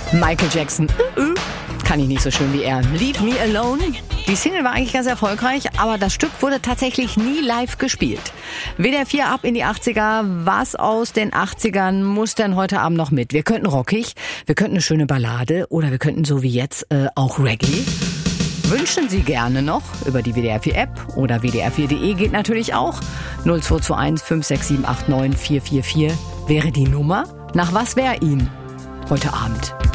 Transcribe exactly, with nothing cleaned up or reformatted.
Michael Jackson, uh, uh, kann ich nicht so schön wie er. Leave Me Alone. Die Single war eigentlich ganz erfolgreich, aber das Stück wurde tatsächlich nie live gespielt. W D R vier ab in die achtziger. Was aus den achtzigern muss denn heute Abend noch mit? Wir könnten rockig, wir könnten eine schöne Ballade oder wir könnten so wie jetzt äh, auch Reggae. Wünschen Sie gerne noch über die W D R vier App oder W D R vier Punkt de geht natürlich auch. null zwei zwei eins fünf sechs sieben acht neun vier vier vier wäre die Nummer. Nach was wäre Ihnen heute Abend?